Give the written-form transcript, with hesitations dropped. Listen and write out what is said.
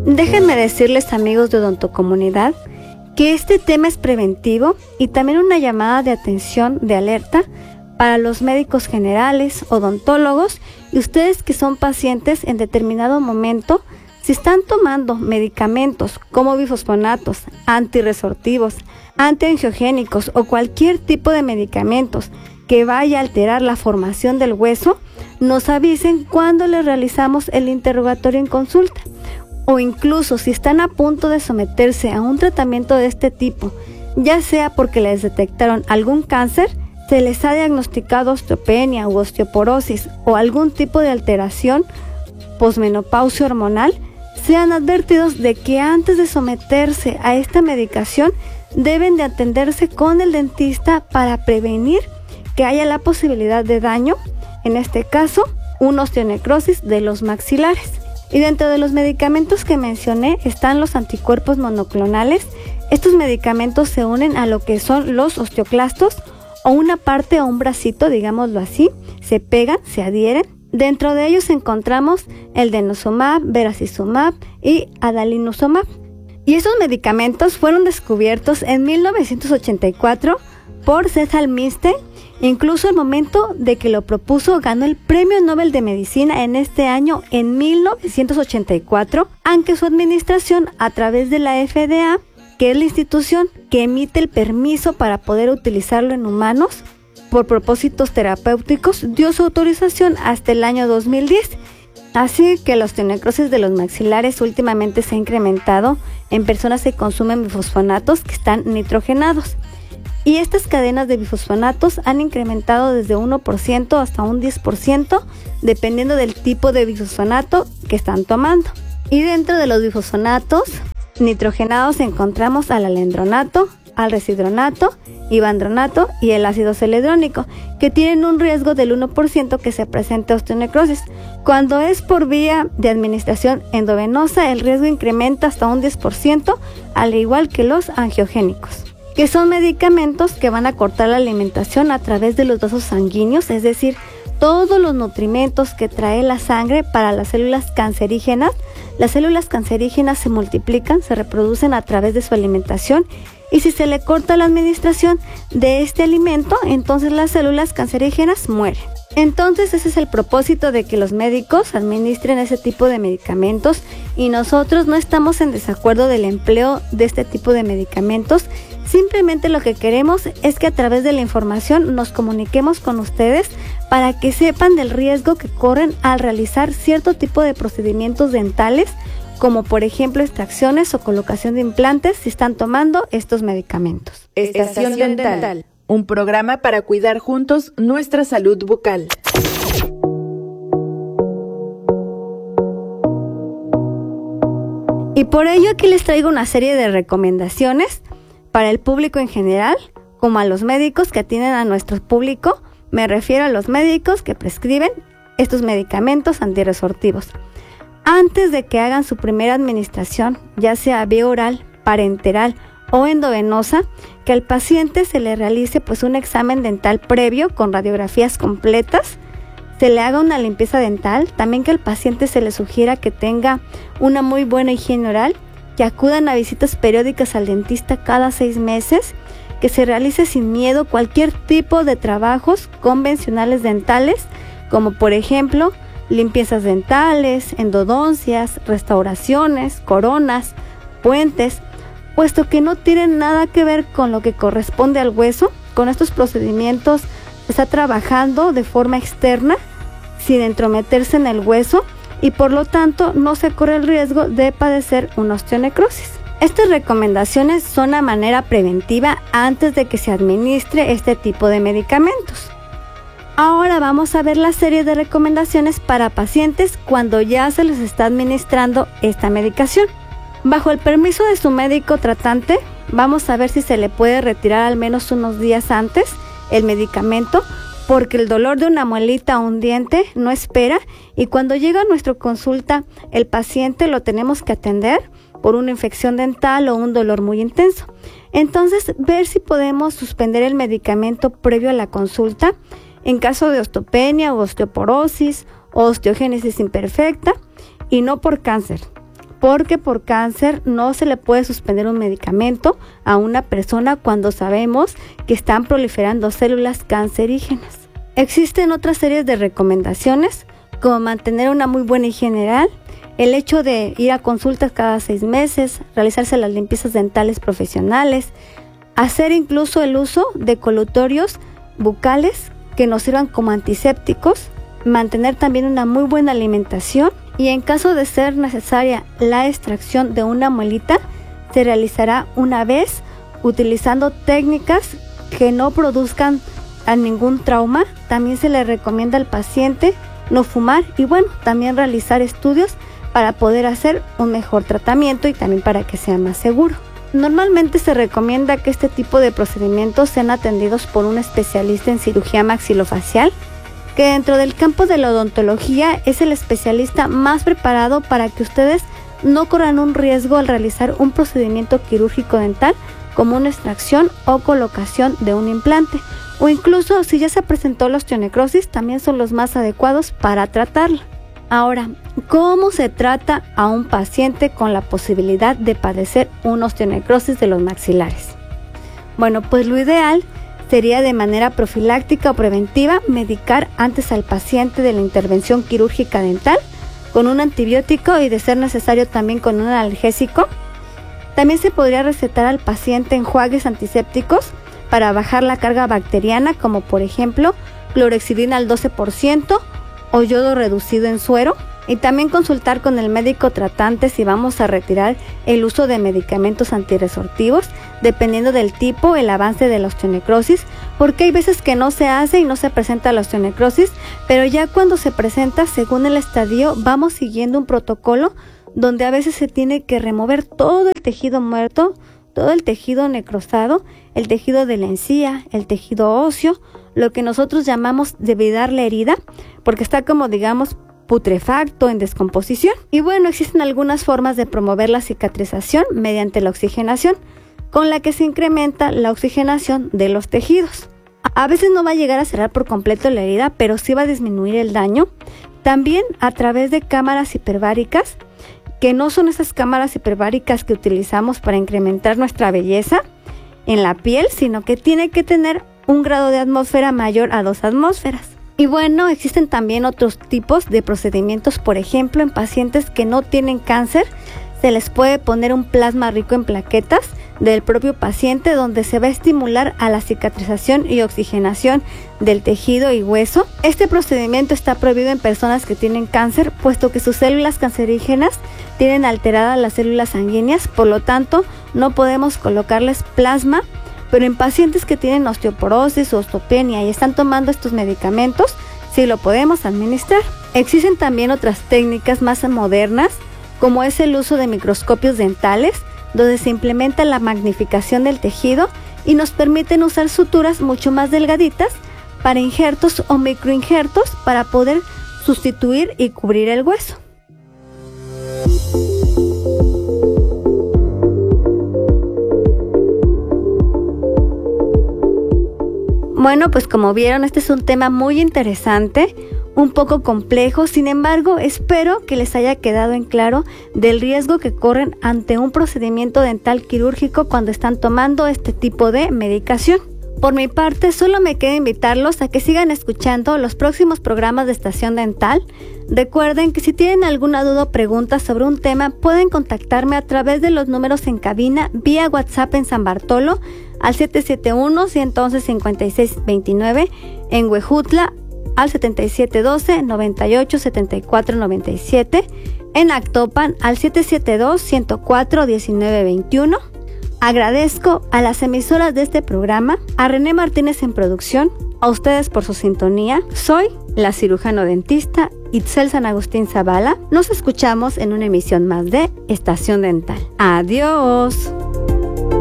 Déjenme decirles, amigos de Odontocomunidad, que este tema es preventivo y también una llamada de atención, de alerta para los médicos generales, odontólogos y ustedes que son pacientes en determinado momento. Si están tomando medicamentos como bifosfonatos, antirresortivos, antiangiogénicos o cualquier tipo de medicamentos que vaya a alterar la formación del hueso, nos avisen cuando les realizamos el interrogatorio en consulta. O incluso si están a punto de someterse a un tratamiento de este tipo, ya sea porque les detectaron algún cáncer, se les ha diagnosticado osteopenia u osteoporosis o algún tipo de alteración posmenopausia hormonal, sean advertidos de que antes de someterse a esta medicación deben de atenderse con el dentista para prevenir que haya la posibilidad de daño, en este caso, una osteonecrosis de los maxilares. Y dentro de los medicamentos que mencioné están los anticuerpos monoclonales. Estos medicamentos se unen a lo que son los osteoclastos o una parte o un bracito, digámoslo así, se pegan, se adhieren. Dentro de ellos encontramos el denosumab, vericizumab y adalimumab. Y esos medicamentos fueron descubiertos en 1984 por Cecil Milstein. Incluso al momento de que lo propuso ganó el Premio Nobel de Medicina en este año, en 1984, aunque su administración a través de la FDA, que es la institución que emite el permiso para poder utilizarlo en humanos por propósitos terapéuticos, dio su autorización hasta el año 2010. Así que la osteonecrosis de los maxilares últimamente se ha incrementado en personas que consumen bifosfonatos que están nitrogenados. Y estas cadenas de bifosfonatos han incrementado desde 1% hasta un 10%, dependiendo del tipo de bifosfonato que están tomando. Y dentro de los bifosfonatos nitrogenados encontramos al alendronato, al residronato, ivandronato y el ácido celedrónico, que tienen un riesgo del 1% que se presenta osteonecrosis. Cuando es por vía de administración endovenosa, el riesgo incrementa hasta un 10%, al igual que los angiogénicos, que son medicamentos que van a cortar la alimentación a través de los vasos sanguíneos, es decir, todos los nutrimentos que trae la sangre para las células cancerígenas. Las células cancerígenas se multiplican, se reproducen a través de su alimentación, y si se le corta la administración de este alimento, entonces las células cancerígenas mueren. Entonces ese es el propósito de que los médicos administren ese tipo de medicamentos, y nosotros no estamos en desacuerdo del empleo de este tipo de medicamentos. Simplemente lo que queremos es que a través de la información nos comuniquemos con ustedes para que sepan del riesgo que corren al realizar cierto tipo de procedimientos dentales, como por ejemplo extracciones o colocación de implantes si están tomando estos medicamentos. Estación Dental, un programa para cuidar juntos nuestra salud bucal. Y por ello aquí les traigo una serie de recomendaciones para el público en general, como a los médicos que atienden a nuestro público. Me refiero a los médicos que prescriben estos medicamentos antirresortivos. Antes de que hagan su primera administración, ya sea vía oral, parenteral o endovenosa, que al paciente se le realice un examen dental previo con radiografías completas, se le haga una limpieza dental, también que al paciente se le sugiera que tenga una muy buena higiene oral, que acudan a visitas periódicas al dentista cada 6 meses, que se realice sin miedo cualquier tipo de trabajos convencionales dentales, como por ejemplo limpiezas dentales, endodoncias, restauraciones, coronas, puentes, puesto que no tienen nada que ver con lo que corresponde al hueso. Con estos procedimientos está trabajando de forma externa, sin entrometerse en el hueso, y por lo tanto no se corre el riesgo de padecer una osteonecrosis. Estas recomendaciones son a manera preventiva antes de que se administre este tipo de medicamentos. Ahora vamos a ver la serie de recomendaciones para pacientes cuando ya se les está administrando esta medicación. Bajo el permiso de su médico tratante, vamos a ver si se le puede retirar al menos unos días antes el medicamento, porque el dolor de una muelita o un diente no espera, y cuando llega a nuestra consulta el paciente lo tenemos que atender por una infección dental o un dolor muy intenso. Entonces, ver si podemos suspender el medicamento previo a la consulta en caso de osteopenia o osteoporosis o osteogénesis imperfecta, y no por cáncer, porque por cáncer no se le puede suspender un medicamento a una persona cuando sabemos que están proliferando células cancerígenas. Existen otras series de recomendaciones, como mantener una muy buena higiene general, el hecho de ir a consultas cada 6 meses, realizarse las limpiezas dentales profesionales, hacer incluso el uso de colutorios bucales que nos sirvan como antisépticos, mantener también una muy buena alimentación y en caso de ser necesaria la extracción de una muelita, se realizará una vez utilizando técnicas que no produzcan a ningún trauma. También se le recomienda al paciente no fumar y también realizar estudios para poder hacer un mejor tratamiento y también para que sea más seguro. Normalmente se recomienda que este tipo de procedimientos sean atendidos por un especialista en cirugía maxilofacial, que dentro del campo de la odontología es el especialista más preparado para que ustedes no corran un riesgo al realizar un procedimiento quirúrgico dental como una extracción o colocación de un implante, o incluso si ya se presentó la osteonecrosis, también son los más adecuados para tratarla. Ahora, ¿cómo se trata a un paciente con la posibilidad de padecer una osteonecrosis de los maxilares? Bueno, pues lo ideal sería de manera profiláctica o preventiva medicar antes al paciente de la intervención quirúrgica dental con un antibiótico y de ser necesario también con un analgésico. También se podría recetar al paciente enjuagues antisépticos para bajar la carga bacteriana, como por ejemplo clorhexidina al 12% o yodo reducido en suero, y también consultar con el médico tratante si vamos a retirar el uso de medicamentos antirresortivos dependiendo del tipo, el avance de la osteonecrosis, porque hay veces que no se hace y no se presenta la osteonecrosis, pero ya cuando se presenta, según el estadio, vamos siguiendo un protocolo donde a veces se tiene que remover todo el tejido muerto, todo el tejido necrosado, el tejido de la encía, el tejido óseo, lo que nosotros llamamos devidar la herida, porque está como putrefacto, en descomposición. Y existen algunas formas de promover la cicatrización mediante la oxigenación, con la que se incrementa la oxigenación de los tejidos. A veces no va a llegar a cerrar por completo la herida, pero sí va a disminuir el daño. También a través de cámaras hiperbáricas, que no son esas cámaras hiperbáricas que utilizamos para incrementar nuestra belleza en la piel, sino que tiene que tener un grado de atmósfera mayor a 2 atmósferas. Y existen también otros tipos de procedimientos, por ejemplo, en pacientes que no tienen cáncer, se les puede poner un plasma rico en plaquetas del propio paciente donde se va a estimular a la cicatrización y oxigenación del tejido y hueso. Este procedimiento está prohibido en personas que tienen cáncer, puesto que sus células cancerígenas tienen alteradas las células sanguíneas, por lo tanto no podemos colocarles plasma, pero en pacientes que tienen osteoporosis o osteopenia y están tomando estos medicamentos, sí lo podemos administrar. Existen también otras técnicas más modernas, como es el uso de microscopios dentales, donde se implementa la magnificación del tejido y nos permiten usar suturas mucho más delgaditas para injertos o microinjertos para poder sustituir y cubrir el hueso. Pues como vieron, este es un tema muy interesante, un poco complejo, sin embargo, espero que les haya quedado en claro del riesgo que corren ante un procedimiento dental quirúrgico cuando están tomando este tipo de medicación. Por mi parte, solo me queda invitarlos a que sigan escuchando los próximos programas de Estación Dental. Recuerden que si tienen alguna duda o pregunta sobre un tema, pueden contactarme a través de los números en cabina vía WhatsApp en San Bartolo al 771-111-5629, en Huejutla al 7712-987497, en Actopan al 772-104-1921. Agradezco a las emisoras de este programa, a René Martínez en producción, a ustedes por su sintonía. Soy la cirujano dentista Itzel San Agustín Zavala. Nos escuchamos en una emisión más de Estación Dental. ¡Adiós!